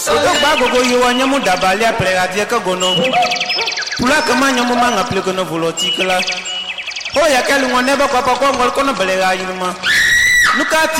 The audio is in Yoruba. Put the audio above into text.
Odo bago go yo nyamu dabali apre adia ka gono. Pula kama nyamu manga ple kono volotikla. Ho ya kalu ngone ba papa ko ngol kono belega yuma. Nukati